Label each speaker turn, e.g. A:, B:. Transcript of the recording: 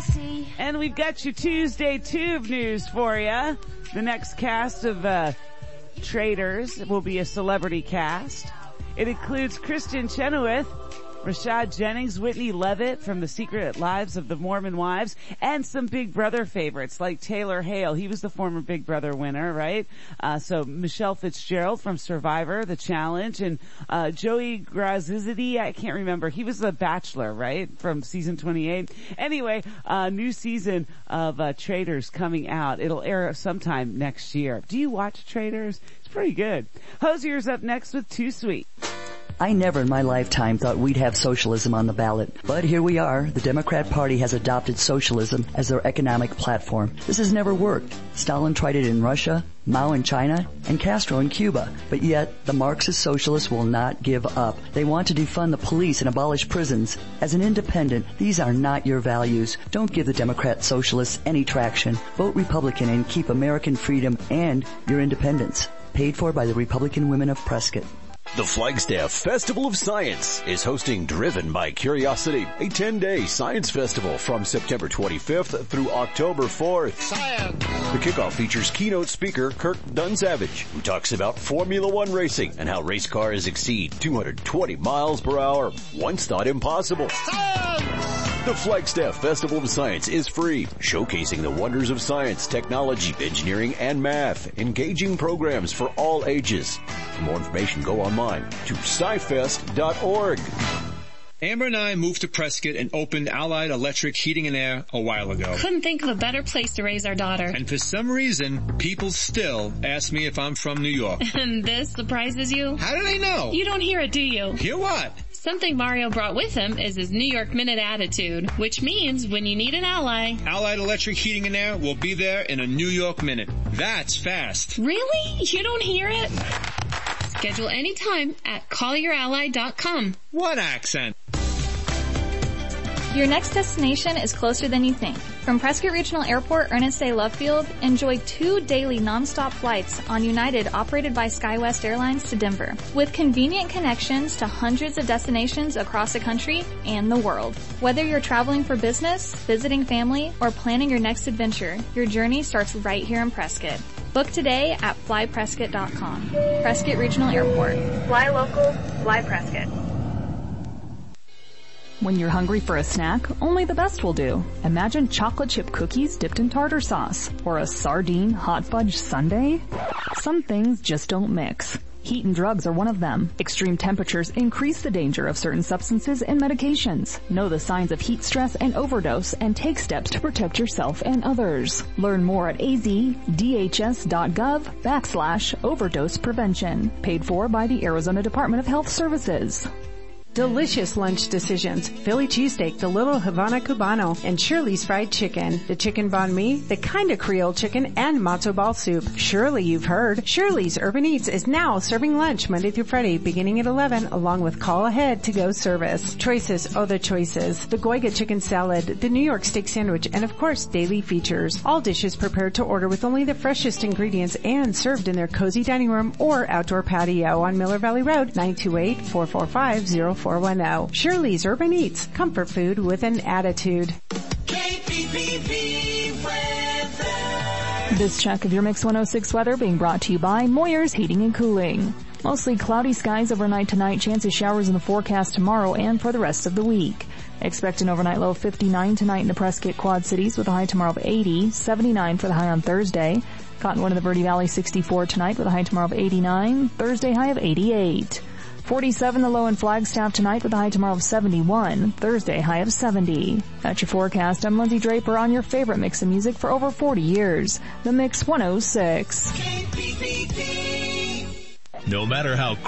A: see.
B: And we've got your Tuesday Tube news for you. The next cast of Traitors will be a celebrity cast. It includes Kristen Chenoweth, Rashad Jennings, Whitney Levitt from The Secret Lives of the Mormon Wives, and some Big Brother favorites like Taylor Hale. He was the former Big Brother winner, right? So Michelle Fitzgerald from Survivor, The Challenge, and Joey Grazizity, I can't remember. He was the Bachelor, right? From season 28. Anyway, new season of Traitors coming out. It'll air sometime next year. Do you watch Traitors? It's pretty good. Hosier's up next with Too Sweet.
C: I never in my lifetime thought we'd have socialism on the ballot. But here we are. The Democrat Party has adopted socialism as their economic platform. This has never worked. Stalin tried it in Russia, Mao in China, and Castro in Cuba. But yet, the Marxist socialists will not give up. They want to defund the police and abolish prisons. As an independent, these are not your values. Don't give the Democrat socialists any traction. Vote Republican and keep American freedom and your independence. Paid for by the Republican Women of Prescott.
D: The Flagstaff Festival of Science is hosting Driven by Curiosity, a 10-day science festival from September 25th through October 4th.
E: Science!
D: The kickoff features keynote speaker Kirk Dunsavage, who talks about Formula One racing and how race cars exceed 220 miles per hour. Once thought impossible.
E: Science!
D: The Flagstaff Festival of Science is free, showcasing the wonders of science, technology, engineering, and math. Engaging programs for all ages. For more information, go online to scifest.org.
F: Amber and I moved to Prescott and opened Allied Electric Heating and Air a while ago.
G: Couldn't think of a better place to raise our daughter.
F: And for some reason, people still ask me if I'm from New York.
G: And this surprises you?
F: How do they know?
G: You don't hear it, do you?
F: Hear what?
G: Something Mario brought with him is his New York Minute attitude, which means when you need an ally...
F: Allied Electric Heating and Air will be there in a New York Minute. That's fast.
G: Really? You don't hear it? Schedule anytime at callyourally.com.
F: What accent?
H: Your next destination is closer than you think. From Prescott Regional Airport, Ernest A. Love Field, enjoy 2 daily nonstop flights on United operated by SkyWest Airlines to Denver. With convenient connections to hundreds of destinations across the country and the world. Whether you're traveling for business, visiting family, or planning your next adventure, your journey starts right here in Prescott. Book today at flyprescott.com. Prescott Regional Airport. Fly local, fly Prescott.
I: When you're hungry for a snack, only the best will do. Imagine chocolate chip cookies dipped in tartar sauce, or a sardine hot fudge sundae. Some things just don't mix. Heat and drugs are one of them. Extreme temperatures increase the danger of certain substances and medications. Know the signs of heat stress and overdose and take steps to protect yourself and others. Learn more at azdhs.gov/overdose prevention. Paid for by the Arizona Department of Health Services.
J: Delicious lunch decisions. Philly cheesesteak, the Little Havana Cubano, and Shirley's Fried Chicken. The chicken banh mi, the kind of Creole chicken, and matzo ball soup. Surely you've heard. Shirley's Urban Eats is now serving lunch Monday through Friday beginning at 11 along with call ahead to go service. Choices, oh the choices. The Goiga chicken salad, the New York steak sandwich, and of course daily features. All dishes prepared to order with only the freshest ingredients and served in their cozy dining room or outdoor patio on Miller Valley Road, 928-445-0410. Shirley's Urban Eats, comfort food with an attitude.
E: KPPP weather.
I: This check of your Mix 106 weather being brought to you by Moyer's Heating and Cooling. Mostly cloudy skies overnight tonight, chance of showers in the forecast tomorrow and for the rest of the week. Expect an overnight low of 59 tonight in the Prescott Quad Cities with a high tomorrow of 80, 79 for the high on Thursday. Cottonwood in the Verde Valley 64 tonight with a high tomorrow of 89, Thursday high of 88. 47 the low in Flagstaff tonight with a high tomorrow of 71, Thursday high of 70. That's your forecast. I'm Lindsay Draper on your favorite mix of music for over 40 years. The Mix 106.
D: No matter how